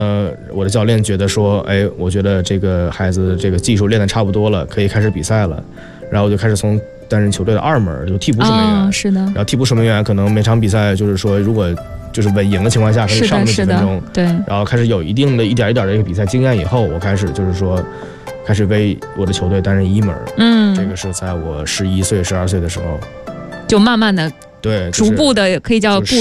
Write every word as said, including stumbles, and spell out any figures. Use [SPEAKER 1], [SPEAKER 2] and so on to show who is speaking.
[SPEAKER 1] 呃，我的教练觉得说，哎，我觉得这个孩子这个技术练得差不多了，可以开始比赛了。然后我就开始从担任球队的二门，就替补守门员。
[SPEAKER 2] 哦，是的。
[SPEAKER 1] 然后替补守门员可能每场比赛就是说，如果就是稳赢的情况下，可以上个几分钟。
[SPEAKER 2] 对。
[SPEAKER 1] 然后开始有一定的一点一点的一个比赛经验以后，我开始就是说，开始为我的球队担任一门。
[SPEAKER 2] 嗯，
[SPEAKER 1] 这个是在我十一岁、十二岁的时候，
[SPEAKER 2] 就慢慢的。
[SPEAKER 1] 对，
[SPEAKER 2] 逐步的可以叫步